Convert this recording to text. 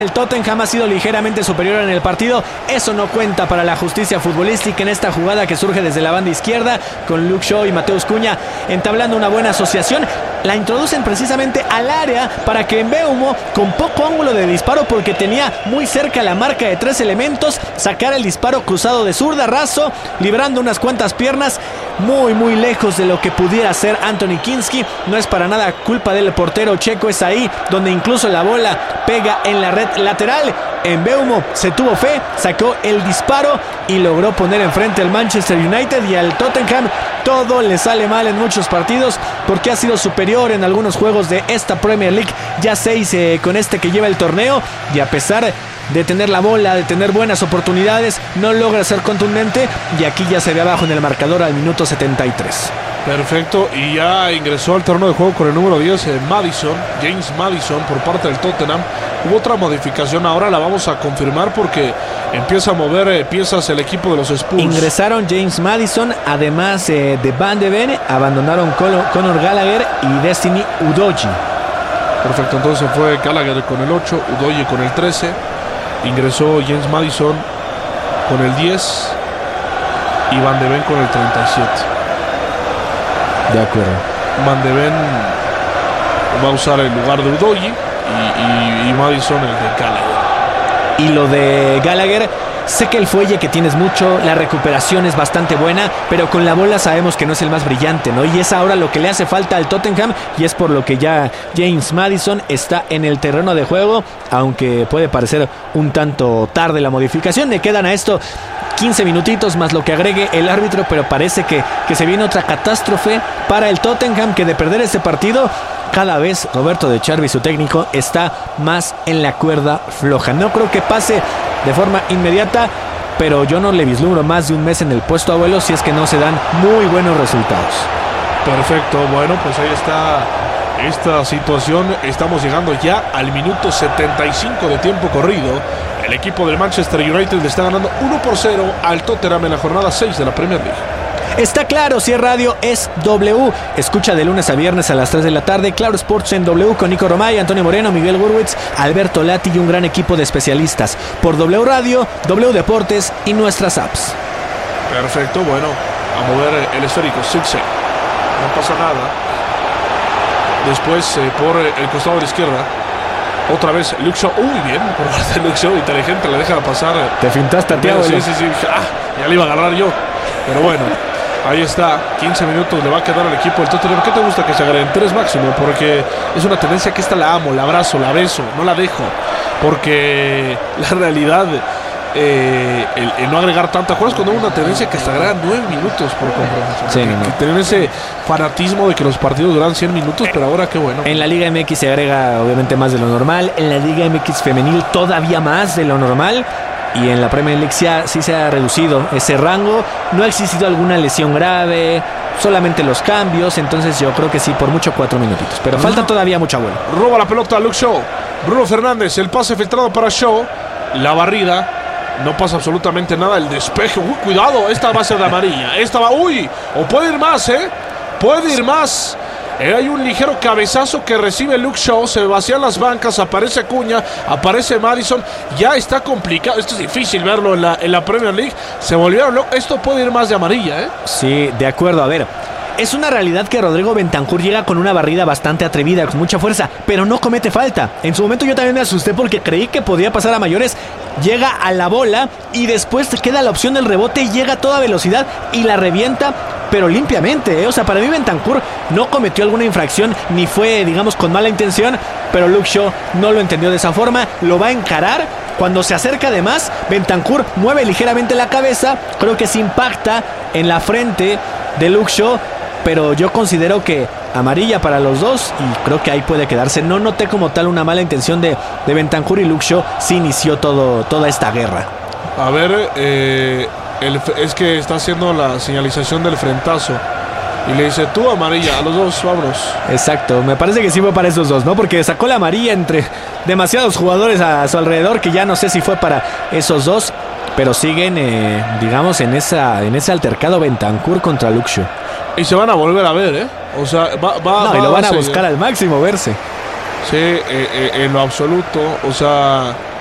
El Tottenham ha sido ligeramente superior en el partido. Eso no cuenta para la justicia futbolística en esta jugada que surge desde la banda izquierda con Luke Shaw y Mateus Cunha entablando una buena asociación. La introducen precisamente al área para que Mbeumo, con poco ángulo de disparo porque tenía muy cerca la marca de 3 elementos, sacara el disparo cruzado de zurda, raso, librando unas cuantas piernas, muy lejos de lo que pudiera hacer Anthony Kinski. No es para nada culpa del portero checo, es ahí donde incluso la bola pega en la red lateral. Mbeumo se tuvo fe, sacó el disparo y logró poner enfrente al Manchester United, y al Tottenham todo le sale mal en muchos partidos porque ha sido superior en algunos juegos de esta Premier League, ya 6 con este que lleva el torneo, y a pesar de tener la bola, de tener buenas oportunidades, no logra ser contundente, y aquí ya se ve abajo en el marcador al minuto 73. Perfecto, y ya ingresó al terreno de juego con el número 10, Maddison, James Maddison, por parte del Tottenham. Hubo otra modificación, ahora la vamos a confirmar porque empieza a mover piezas el equipo de los Spurs. Ingresaron James Maddison, además de Van de Ven, abandonaron Conor Gallagher y Destiny Udogie. Perfecto, entonces fue Gallagher con el 8, Udogie con el 13, ingresó James Maddison con el 10 y Van de Ven con el 37. De acuerdo. Van de Ven va a usar el lugar de Udogie y Maddison el de Gallagher. Y lo de Gallagher, sé que el fuelle que tienes mucho, la recuperación es bastante buena, pero con la bola sabemos que no es el más brillante, ¿no? Y es ahora lo que le hace falta al Tottenham, y es por lo que ya James Maddison está en el terreno de juego, aunque puede parecer un tanto tarde la modificación. Le quedan a esto 15 minutitos más lo que agregue el árbitro, pero parece que se viene otra catástrofe para el Tottenham, que de perder este partido, cada vez Roberto De Zerbi, su técnico, está más en la cuerda floja. No creo que pase de forma inmediata, pero yo no le vislumbro más de un mes en el puesto abuelo si es que no se dan muy buenos resultados. Perfecto, bueno, pues ahí está esta situación. Estamos llegando ya al minuto 75 de tiempo corrido. El equipo del Manchester United le está ganando 1-0 al Tottenham en la jornada 6 de la Premier League. Está claro, si es radio, es W. Escucha de lunes a viernes a las 3 de la tarde Claro Sports en W con Nico Romay, Antonio Moreno, Miguel Gurwitz, Alberto Lati y un gran equipo de especialistas. Por W Radio, W Deportes y nuestras apps. Perfecto, bueno, a mover el esférico, Sixe. No pasa nada. Después por el costado de la izquierda, otra vez Luke Shaw. Muy bien, por parte de Luke Shaw, inteligente, le deja pasar. Te fintaste a Thiago. Sí. Ya le iba a agarrar yo. Pero bueno, ahí está, 15 minutos le va a quedar al equipo del Tottenham. ¿Qué te gusta que se agreguen? 3 máximo, porque es una tendencia que esta la amo, la abrazo, la beso, no la dejo. Porque la realidad, el no agregar tantas cosas, cuando hay una tendencia que se agregan 9 minutos por compromiso. Sí, que tienen ese fanatismo de que los partidos duran 100 minutos, pero ahora qué bueno. En la Liga MX se agrega obviamente más de lo normal, en la Liga MX femenil todavía más de lo normal. Y en la Premier League sí se ha reducido ese rango. No ha existido alguna lesión grave, solamente los cambios. Entonces yo creo que sí, por mucho 4 minutitos. Pero falta todavía mucha vuelo. Roba la pelota a Luke Shaw. Bruno Fernández, el pase filtrado para Shaw. La barrida. No pasa absolutamente nada. El despeje. Uy, cuidado. Esta va a ser de amarilla. Esta va. Uy. O puede ir más, Puede ir más. Hay un ligero cabezazo que recibe Luke Shaw, se vacían las bancas, aparece Cunha, aparece Maddison, ya está complicado, esto es difícil verlo en la Premier League, se volvieron locos, esto puede ir más de amarilla, Sí, de acuerdo, a ver, es una realidad que Rodrigo Bentancur llega con una barrida bastante atrevida, con mucha fuerza, pero no comete falta. En su momento yo también me asusté porque creí que podía pasar a mayores. Llega a la bola y después queda la opción del rebote y llega a toda velocidad y la revienta, pero limpiamente, O sea, para mí Bentancur no cometió alguna infracción ni fue, digamos, con mala intención, pero Luke Shaw no lo entendió de esa forma, lo va a encarar. Cuando se acerca además, Bentancur mueve ligeramente la cabeza, creo que se impacta en la frente de Luke Shaw, pero yo considero que amarilla para los dos y creo que ahí puede quedarse. No noté como tal una mala intención de Bentancur, y Luke Shaw sí inició toda esta guerra. A ver, es que está haciendo la señalización del frentazo y le dice tú amarilla a los dos, vámonos. Exacto, me parece que sí fue para esos dos, ¿no? Porque sacó la amarilla entre demasiados jugadores a su alrededor, que ya no sé si fue para esos dos, pero siguen, digamos, en ese altercado Bentancur contra Luke Shaw. Y se van a volver a ver, O sea, no, y lo van a buscar al máximo verse. Sí, en lo absoluto. O sea,